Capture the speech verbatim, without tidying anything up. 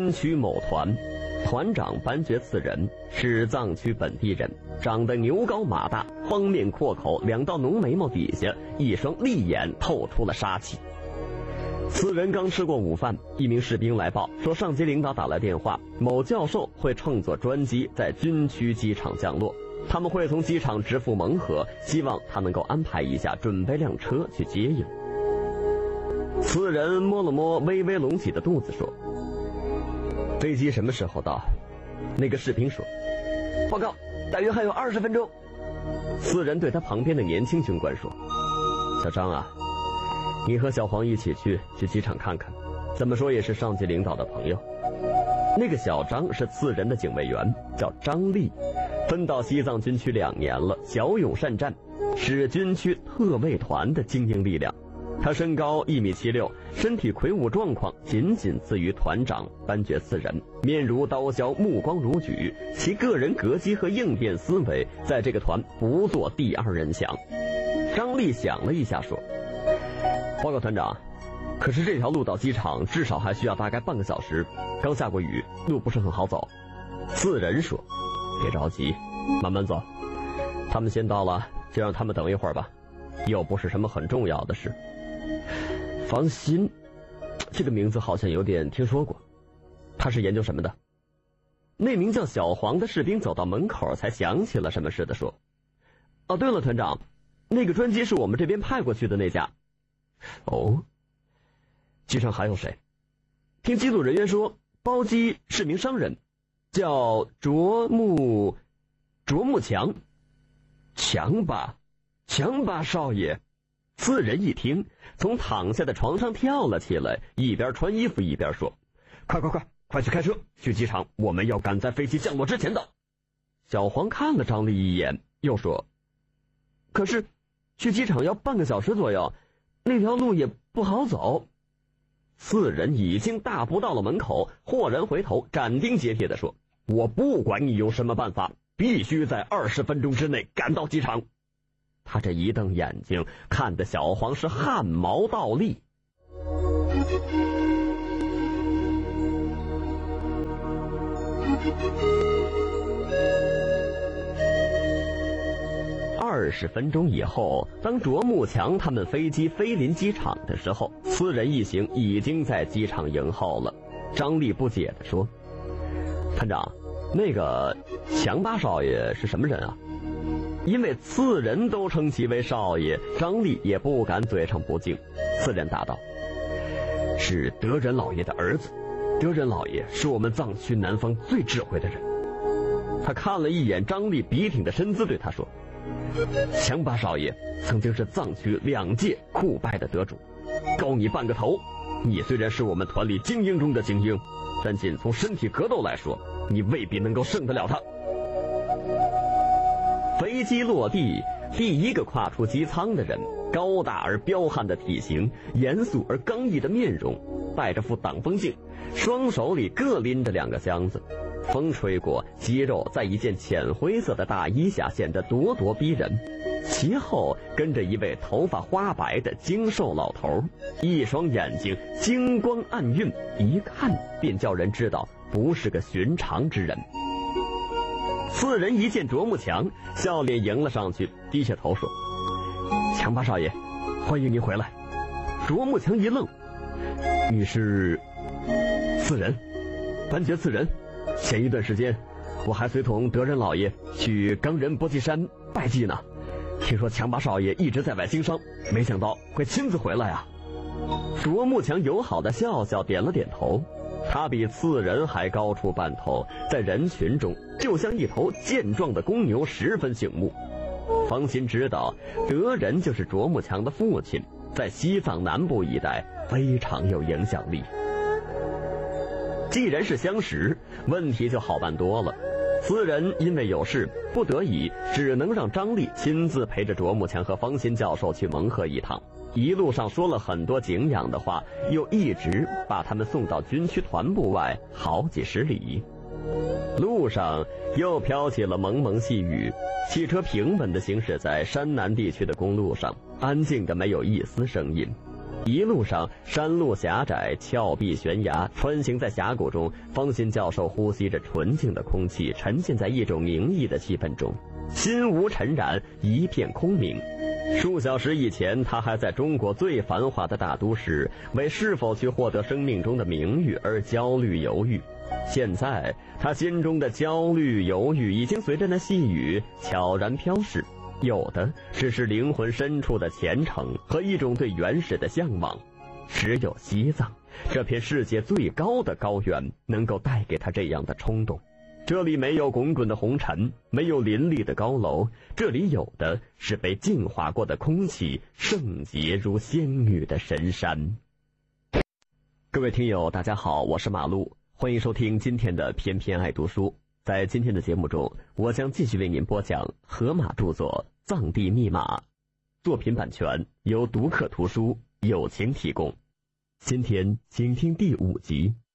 军区某团，团长班觉次仁是藏区本地人，长得牛高马大，方面阔口，两道浓眉毛底下一双利眼透出了杀气。此人刚吃过午饭，一名士兵来报说上级领导打来电话，某教授会乘坐专机在军区机场降落，他们会从机场直赴蒙河，希望他能够安排一下，准备辆车去接应。此人摸了摸微微隆起的肚子说，飞机什么时候到？那个士兵说，报告，大约还有二十分钟。此人对他旁边的年轻军官说，小张啊，你和小黄一起去去机场看看，怎么说也是上级领导的朋友。那个小张是次人的警卫员，叫张立，分到西藏军区两年了，骁勇善战，是军区特卫团的精英力量。他身高一米七六，身体魁梧壮况，仅仅次于团长班觉次仁，面如刀削，目光如炬，其个人格机和应变思维在这个团不做第二人想。张立想了一下说，报告团长，可是这条路到机场至少还需要大概半个小时，刚下过雨，路不是很好走。次人说，别着急，慢慢走，他们先到了就让他们等一会儿吧，又不是什么很重要的事。方心，这个名字好像有点听说过，他是研究什么的？那名叫小黄的士兵走到门口才想起了什么似的说，哦对了团长，那个专机是我们这边派过去的那架。哦，机上还有谁？听机组人员说，包机是名商人，叫卓木卓木强。强吧，强吧少爷。次人一听，从躺下的床上跳了起来，一边穿衣服一边说，快快快快去开车去机场，我们要赶在飞机降落之前到。小黄看了张立一眼，又说，可是去机场要半个小时左右，那条路也不好走。四人已经大步到了门口，豁然回头，斩钉截铁地说，我不管你有什么办法，必须在二十分钟之内赶到机场。他这一瞪眼睛，看得小黄是汗毛倒立。二十分钟以后，当卓木强他们飞机飞临机场的时候，四人一行已经在机场迎候了。张立不解地说，团长，那个强巴少爷是什么人啊？因为次人都称其为少爷，张立也不敢嘴上不敬。次人答道，是德仁老爷的儿子，德仁老爷是我们藏区南方最智慧的人。他看了一眼张立笔挺的身姿，对他说，强巴少爷曾经是藏区两届酷拜的得主，高你半个头。你虽然是我们团里精英中的精英，但仅从身体格斗来说，你未必能够胜得了他。飞机落地，第一个跨出机舱的人，高大而彪悍的体型，严肃而刚毅的面容，戴着副挡风镜，双手里各拎着两个箱子。风吹过，肌肉在一件浅灰色的大衣下显得咄咄逼人。其后跟着一位头发花白的精瘦老头，一双眼睛金光暗晕，一看便叫人知道不是个寻常之人。四人一见卓木强，笑脸迎了上去，低下头说，强巴少爷，欢迎您回来。卓木强一愣，你是四人？班觉次仁。前一段时间我还随同德仁老爷去冈仁波齐山拜祭呢，听说强巴少爷一直在外经商，没想到会亲自回来啊。卓木强友好的笑笑，点了点头。他比次人还高出半头，在人群中就像一头健壮的公牛，十分醒目。方心知道德仁就是卓木强的父亲，在西藏南部一带非常有影响力。既然是相识，问题就好办多了。此人因为有事，不得已只能让张立亲自陪着卓木强和方心教授去蒙河一趟，一路上说了很多敬仰的话，又一直把他们送到军区团部外好几十里。路上又飘起了蒙蒙细雨，汽车平稳地行驶在山南地区的公路上，安静的没有一丝声音。 一路上山路狭窄，峭壁悬崖，穿行在峡谷中，方心教授呼吸着纯净的空气，沉浸在一种宁逸的气氛中，心无尘染，一片空明。数小时以前，他还在中国最繁华的大都市，为是否去获得生命中的名誉而焦虑犹豫。现在，他心中的焦虑犹豫已经随着那细雨悄然飘逝，有的只是灵魂深处的虔诚和一种对原始的向往。只有西藏这片世界最高的高原能够带给他这样的冲动。这里没有滚滚的红尘，没有林立的高楼，这里有的是被净化过的空气，圣洁如仙女的神山。各位听友大家好，我是马路，欢迎收听今天的偏偏爱读书。在今天的节目中，我将继续为您播讲河马著作《藏地密码》，作品版权由读客图书友情提供。今天请听第五集。